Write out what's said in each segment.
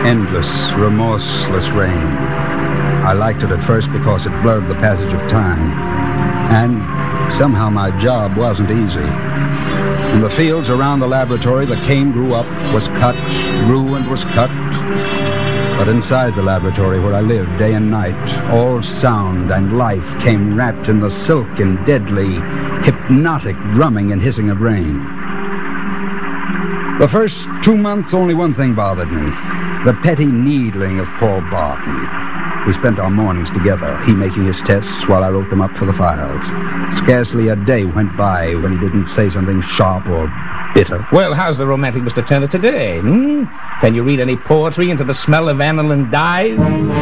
endless, remorseless rain. I liked it at first because it blurred the passage of time. And somehow my job wasn't easy. In the fields around the laboratory, the cane grew up, was cut, grew and was cut. But inside the laboratory where I lived day and night, all sound and life came wrapped in the silken, deadly, hypnotic drumming and hissing of rain. The first 2 months, only one thing bothered me, the petty needling of Paul Barton. We spent our mornings together, he making his tests while I wrote them up for the files. Scarcely a day went by when he didn't say something sharp or bitter. Well, how's the romantic Mr. Turner today? Can you read any poetry into the smell of aniline dyes?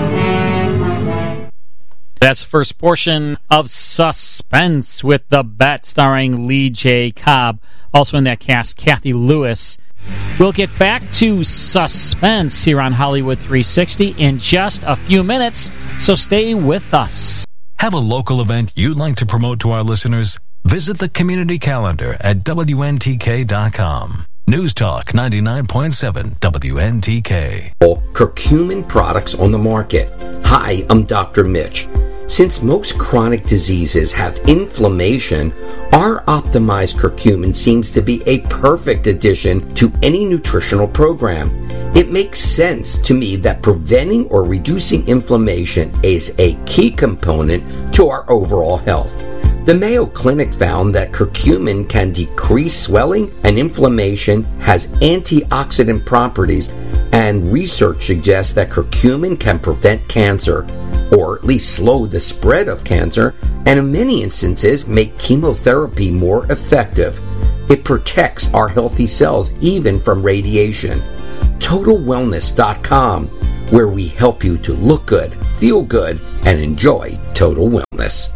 That's the first portion of Suspense with The Bet, starring Lee J. Cobb. Also in that cast, Kathy Lewis. We'll get back to Suspense here on Hollywood 360 in just a few minutes, so stay with us. Have a local event you'd like to promote to our listeners? Visit the community calendar at WNTK.com. News Talk 99.7 WNTK. Curcumin products on the market. Hi, I'm Dr. Mitch. Since most chronic diseases have inflammation, our optimized curcumin seems to be a perfect addition to any nutritional program. It makes sense to me that preventing or reducing inflammation is a key component to our overall health. The Mayo Clinic found that curcumin can decrease swelling and inflammation, has antioxidant properties, and research suggests that curcumin can prevent cancer, or at least slow the spread of cancer, and in many instances make chemotherapy more effective. It protects our healthy cells even from radiation. TotalWellness.com, where we help you to look good, feel good, and enjoy total wellness.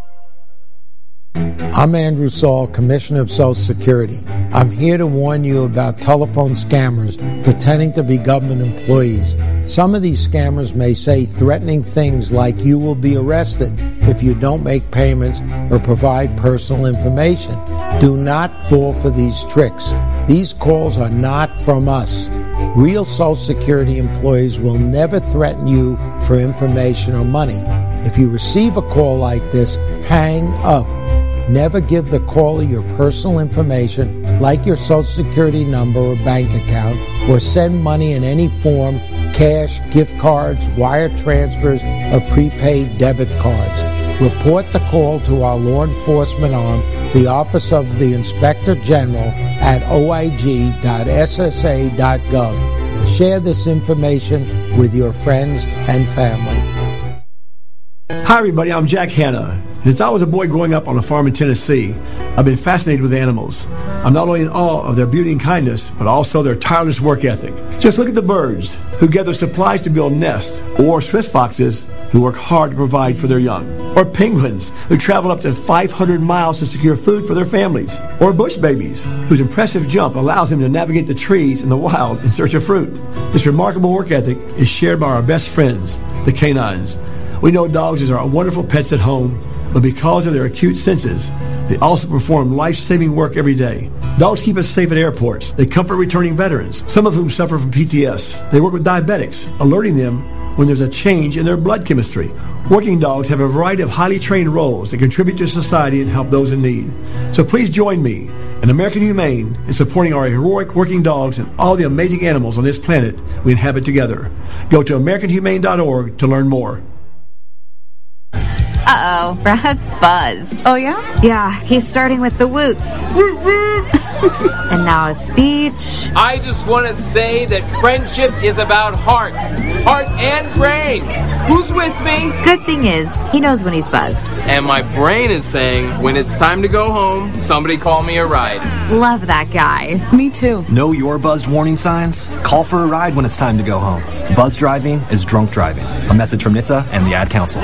I'm Andrew Saul, Commissioner of Social Security. I'm here to warn you about telephone scammers pretending to be government employees. Some of these scammers may say threatening things like you will be arrested if you don't make payments or provide personal information. Do not fall for these tricks. These calls are not from us. Real Social Security employees will never threaten you for information or money. If you receive a call like this, hang up. Never give the caller your personal information, like your Social Security number or bank account, or send money in any form, cash, gift cards, wire transfers, or prepaid debit cards. Report the call to our law enforcement arm, the Office of the Inspector General, at oig.ssa.gov. Share this information with your friends and family. Hi everybody, I'm Jack Hanna. Since I was a boy growing up on a farm in Tennessee, I've been fascinated with animals. I'm not only in awe of their beauty and kindness, but also their tireless work ethic. Just look at the birds who gather supplies to build nests, or Swiss foxes who work hard to provide for their young, or penguins who travel up to 500 miles to secure food for their families, or bush babies whose impressive jump allows them to navigate the trees in the wild in search of fruit. This remarkable work ethic is shared by our best friends, the canines. We know dogs are wonderful pets at home, but because of their acute senses, they also perform life-saving work every day. Dogs keep us safe at airports. They comfort returning veterans, some of whom suffer from PTS. They work with diabetics, alerting them when there's a change in their blood chemistry. Working dogs have a variety of highly trained roles that contribute to society and help those in need. So please join me and American Humane in supporting our heroic working dogs and all the amazing animals on this planet we inhabit together. Go to AmericanHumane.org to learn more. Uh-oh, Brad's buzzed. Oh, yeah? Yeah, he's starting with the woots. And now a speech. I just want to say that friendship is about heart and brain. Who's with me? Good thing is, he knows when he's buzzed. And my brain is saying, when it's time to go home, somebody call me a ride. Love that guy. Me too. Know your buzzed warning signs? Call for a ride when it's time to go home. Buzz driving is drunk driving. A message from NHTSA and the Ad Council.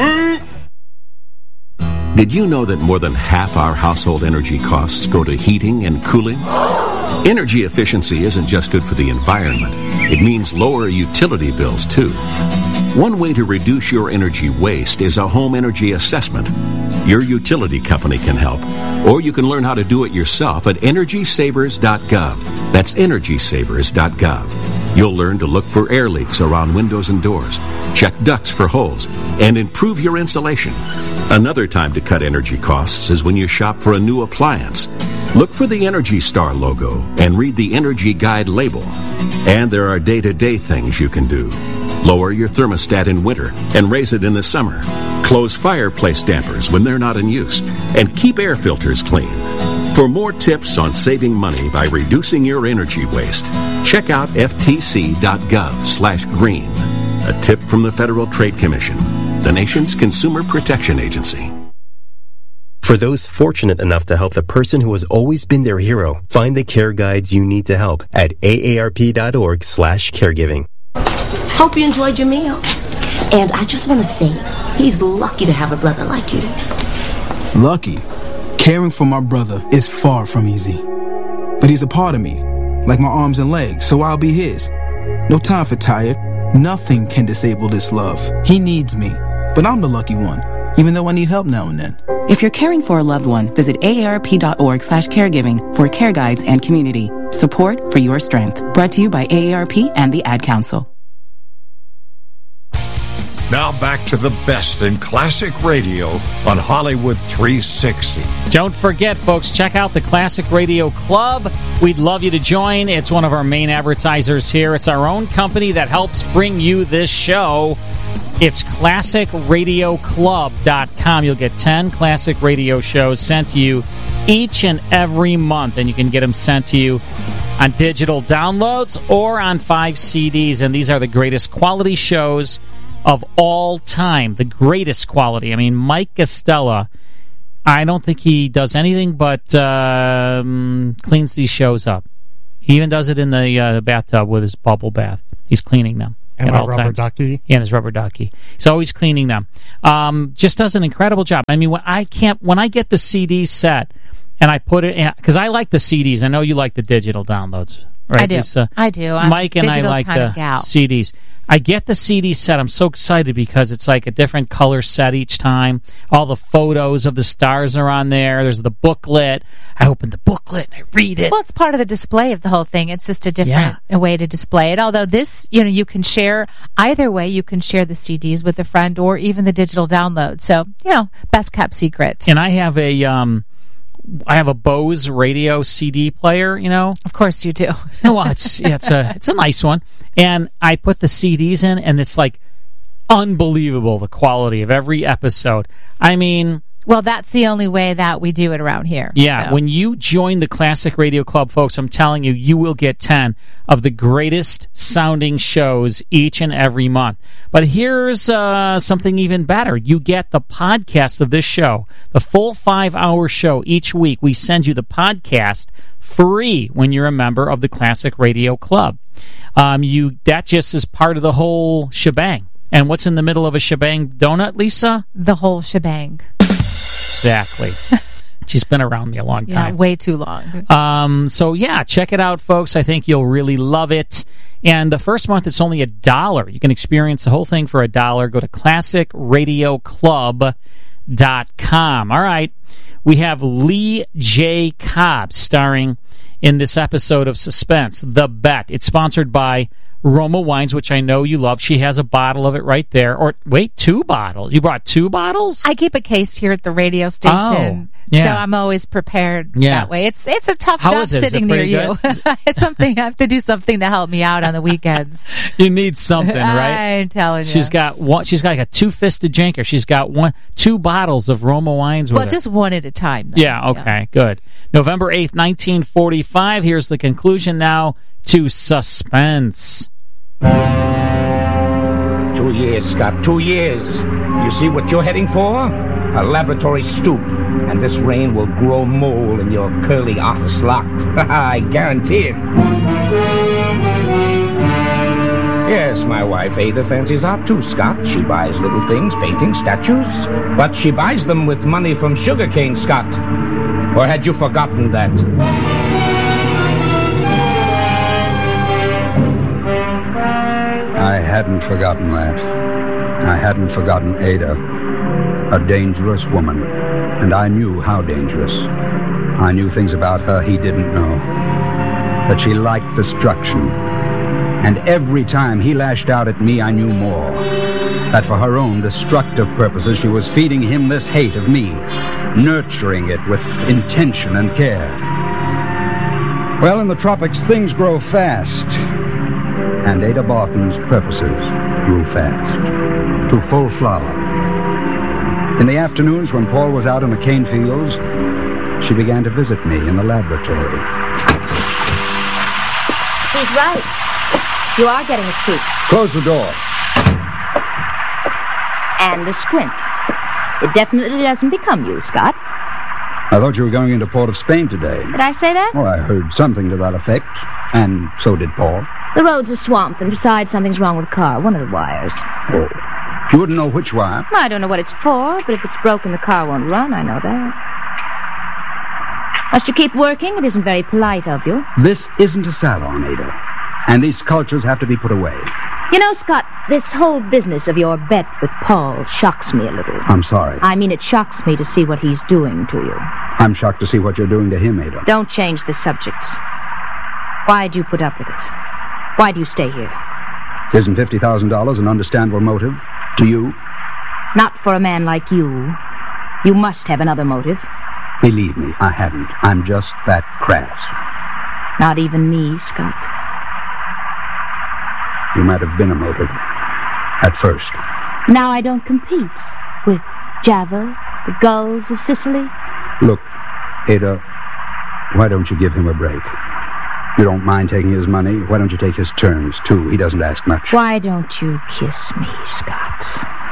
Did you know that more than half our household energy costs go to heating and cooling? Energy efficiency isn't just good for the environment. It means lower utility bills, too. One way to reduce your energy waste is a home energy assessment. Your utility company can help, or you can learn how to do it yourself at EnergySavers.gov. That's EnergySavers.gov. You'll learn to look for air leaks around windows and doors, check ducts for holes, and improve your insulation. Another time to cut energy costs is when you shop for a new appliance. Look for the Energy Star logo and read the Energy Guide label. And there are day-to-day things you can do. Lower your thermostat in winter and raise it in the summer. Close fireplace dampers when they're not in use. And keep air filters clean. For more tips on saving money by reducing your energy waste, check out ftc.gov/green. A tip from the Federal Trade Commission, the nation's consumer protection agency. For those fortunate enough to help the person who has always been their hero, find the care guides you need to help at aarp.org/caregiving. Hope you enjoyed your meal. And I just want to say, he's lucky to have a brother like you. Lucky? Caring for my brother is far from easy. But he's a part of me, like my arms and legs, so I'll be his. No time for tired. Nothing can disable this love. He needs me, but I'm the lucky one, even though I need help now and then. If you're caring for a loved one, visit aarp.org/caregiving for care guides and community support for your strength. Brought to you by AARP and the Ad Council. Now back to the best in classic radio on Hollywood 360. Don't forget, folks, check out the Classic Radio Club. We'd love you to join. It's one of our main advertisers here. It's our own company that helps bring you this show. It's classicradioclub.com. You'll get 10 classic radio shows sent to you each and every month, and you can get them sent to you on digital downloads or on 5 CDs, and these are the greatest quality shows of all time, the greatest quality. I mean, Mike Costella, I don't think he does anything but cleans these shows up. He even does it in the bathtub with his bubble bath. He's cleaning them. And a rubber ducky. Yeah, and his rubber ducky. He's always cleaning them. Just does an incredible job. I mean, when I get the CD set and I put it in, because I like the CDs. I know you like the digital downloads. Right, I do. Lisa? I do. Mike and I like the CDs. I get the CD set. I'm so excited because it's like a different color set each time. All the photos of the stars are on there. There's the booklet. I open the booklet and I read it. Well, it's part of the display of the whole thing. It's just a different way to display it. Although this, you can share either way. You can share the CDs with a friend or even the digital download. So, best kept secret. And I have a Bose radio CD player, Of course you do. Well, it's a nice one. And I put the CDs in, and it's like unbelievable, the quality of every episode. I mean... Well, that's the only way that we do it around here. Yeah, when you join the Classic Radio Club, folks, I'm telling you, you will get 10 of the greatest sounding shows each and every month. But here's something even better. You get the podcast of this show, the full 5-hour show each week. We send you the podcast free when you're a member of the Classic Radio Club. That just is part of the whole shebang. And what's in the middle of a shebang donut, Lisa? The whole shebang. Exactly. She's been around me a long time. Yeah, way too long. So, check it out, folks. I think you'll really love it. And the first month, it's only $1. You can experience the whole thing for $1. Go to classicradioclub.com. All right. We have Lee J. Cobb starring in this episode of Suspense, The Bet. It's sponsored by Roma Wines, which I know you love. She has a bottle of it right there. Or, wait, 2 bottles? You brought 2 bottles? I keep a case here at the radio station. So I'm always prepared that way. It's a tough job sitting near you. It's something. I have to do something to help me out on the weekends. You need something, right? I'm telling you. She's got like a 2-fisted drinker. She's got 2 bottles of Roma Wines with her. Well, just one at a time, though. Yeah, okay, good. November 8th, 1945. Here's the conclusion now to Suspense. 2 years, Scott, 2 years. You see what you're heading for? A laboratory stoop. And this rain will grow mole in your curly artist lock. I guarantee it. Yes, my wife Ada fancies art too, Scott. She buys little things, paintings, statues. But she buys them with money from sugarcane, Scott. Or had you forgotten that? I hadn't forgotten that. I hadn't forgotten Ada, a dangerous woman, and I knew how dangerous. I knew things about her he didn't know. That she liked destruction, And every time he lashed out at me, I knew more. That for her own destructive purposes, she was feeding him this hate of me, nurturing it with intention and care. Well, in the tropics, things grow fast. And Ada Barton's purposes grew fast, to full flower. In the afternoons, when Paul was out in the cane fields, she began to visit me in the laboratory. He's right. You are getting a scoop. Close the door. And a squint. It definitely doesn't become you, Scott. I thought you were going into Port of Spain today. Did I say that? Well, I heard something to that effect. And so did Paul. The road's a swamp, and besides, something's wrong with the car. One of the wires. Oh. You wouldn't know which wire? I don't know what it's for, but if it's broken, the car won't run. I know that. Must you keep working? It isn't very polite of you. This isn't a salon, Ada. And these sculptures have to be put away. You know, Scott, this whole business of your bet with Paul shocks me a little. I'm sorry. I mean, it shocks me to see what he's doing to you. I'm shocked to see what you're doing to him, Ada. Don't change the subject. Why do you put up with it? Why do you stay here? Isn't $50,000 an understandable motive to you? Not for a man like you. You must have another motive. Believe me, I haven't. I'm just that crass. Not even me, Scott. You might have been a motive. At first. Now I don't compete with Java, the gulls of Sicily. Look, Ada, why don't you give him a break? You don't mind taking his money. Why don't you take his terms, too? He doesn't ask much. Why don't you kiss me, Scott?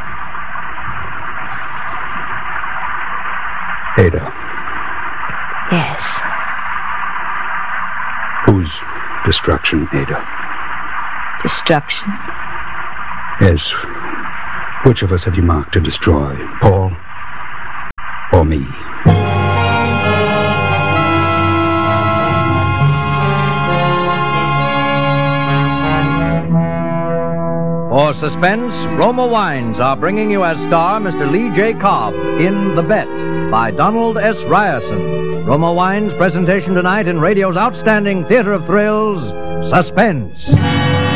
Ada. Yes. Whose destruction, Ada? Destruction? Yes. Which of us have you marked to destroy? Paul or me? For Suspense, Roma Wines are bringing you as star Mr. Lee J. Cobb in The Bet by Donald S. Ryerson. Roma Wines' presentation tonight in radio's outstanding theater of thrills, Suspense.